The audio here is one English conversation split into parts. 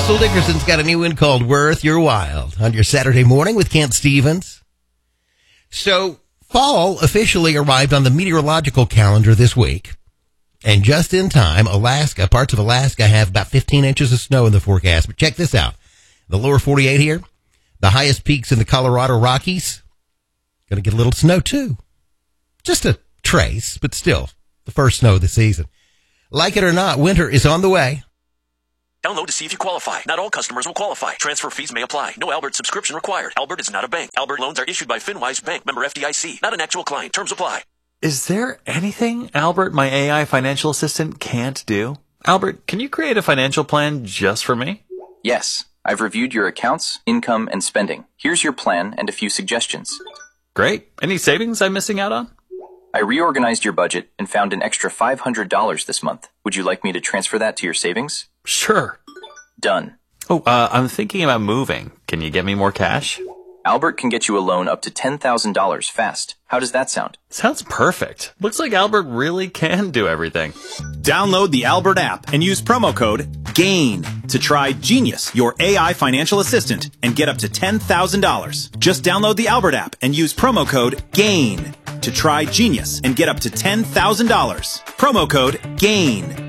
Russell Dickerson's got a new one called Worth Your While on your Saturday morning with Kent Stevens. So, fall officially arrived on the meteorological calendar this week. And just in time, parts of Alaska have about 15 inches of snow in the forecast. But check this out. The lower 48 here, the highest peaks in the Colorado Rockies, going to get a little snow too. Just a trace, but still, the first snow of the season. Like it or not, winter is on the way. Download to see if you qualify. Not all customers will qualify. Transfer fees may apply. No Albert subscription required. Albert is not a bank. Albert loans are issued by FinWise Bank, member FDIC. Not an actual client. Terms apply. Is there anything Albert, my AI financial assistant, can't do? Albert, can you create a financial plan just for me? Yes. I've reviewed your accounts, income, and spending. Here's your plan and a few suggestions. Great. Any savings I'm missing out on? I reorganized your budget and found an extra $500 this month. Would you like me to transfer that to your savings? Sure. Done. Oh, I'm thinking about moving. Can you get me more cash? Albert can get you a loan up to $10,000 fast. How does that sound? Sounds perfect. Looks like Albert really can do everything. Download the Albert app and use promo code GAIN to try Genius, your AI financial assistant, and get up to $10,000. Just download the Albert app and use promo code GAIN to try Genius and get up to $10,000. Promo code GAIN.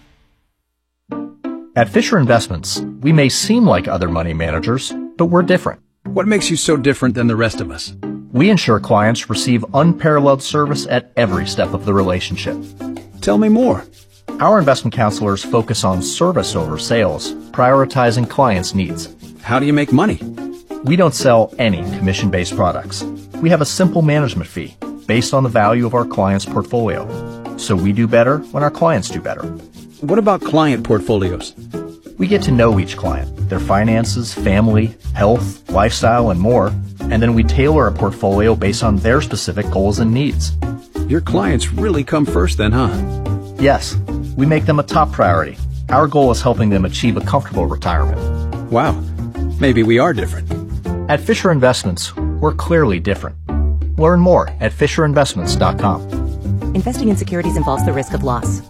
At Fisher Investments, we may seem like other money managers, but we're different. What makes you so different than the rest of us? We ensure clients receive unparalleled service at every step of the relationship. Tell me more. Our investment counselors focus on service over sales, prioritizing clients' needs. How do you make money? We don't sell any commission-based products. We have a simple management fee based on the value of our client's portfolio. So we do better when our clients do better. What about client portfolios? We get to know each client, their finances, family, health, lifestyle, and more, and then we tailor a portfolio based on their specific goals and needs. Your clients really come first then, huh? Yes, we make them a top priority. Our goal is helping them achieve a comfortable retirement. Wow, maybe we are different. At Fisher Investments, we're clearly different. Learn more at FisherInvestments.com. Investing in securities involves the risk of loss.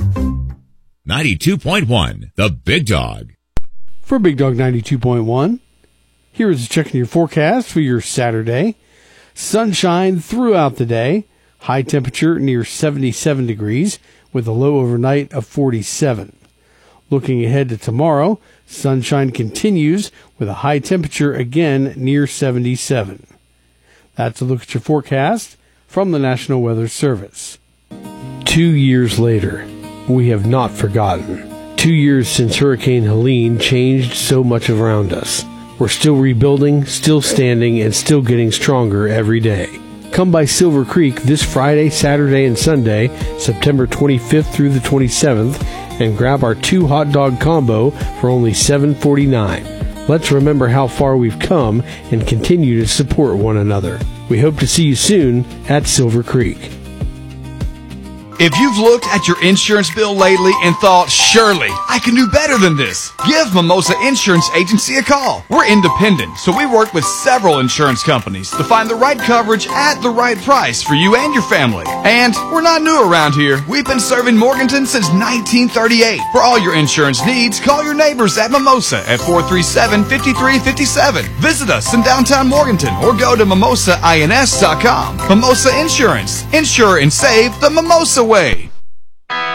92.1, The Big Dog. For Big Dog 92.1, here is checking your forecast for your Saturday. Sunshine throughout the day. High temperature near 77 degrees with a low overnight of 47. Looking ahead to tomorrow, sunshine continues with a high temperature again near 77. That's a look at your forecast from the National Weather Service. 2 years later, we have not forgotten. 2 years since Hurricane Helene changed so much around us. We're still rebuilding, still standing, and still getting stronger every day. Come by Silver Creek this Friday, Saturday, and Sunday, September 25th through the 27th, and grab our 2 hot dog combo for only $7.49. Let's remember how far we've come and continue to support one another. We hope to see you soon at Silver Creek. If you've looked at your insurance bill lately and thought, surely I can do better than this, give Mimosa Insurance Agency a call. We're independent, so we work with several insurance companies to find the right coverage at the right price for you and your family. And we're not new around here. We've been serving Morganton since 1938. For all your insurance needs, call your neighbors at Mimosa at 437-5357. Visit us in downtown Morganton or go to mimosains.com. Mimosa Insurance. Insure and save the Mimosa way.